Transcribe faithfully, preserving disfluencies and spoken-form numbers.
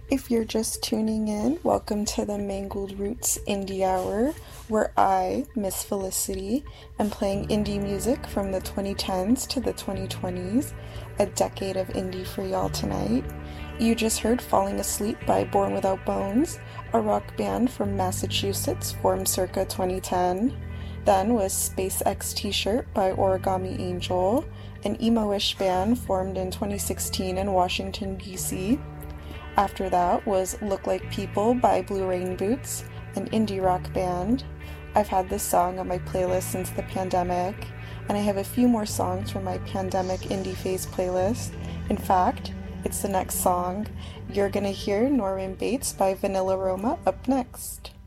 If you're just tuning in, welcome to the Mangled Roots Indie Hour, where I, Miss Felicity, am playing indie music from the twenty tens to the twenty twenties, a decade of indie for y'all tonight. You just heard Falling Asleep by Born Without Bones, a rock band from Massachusetts formed circa twenty ten. Then was Space X T-shirt by Origami Angel, an emo-ish band formed in twenty sixteen in Washington, D C. After that was Look Like People by Blue Rain Boots, an indie rock band. I've had this song on my playlist since the pandemic, and I have a few more songs from my pandemic indie phase playlist. In fact, it's the next song. You're gonna hear Norman Bates by Vanilla Roma up next.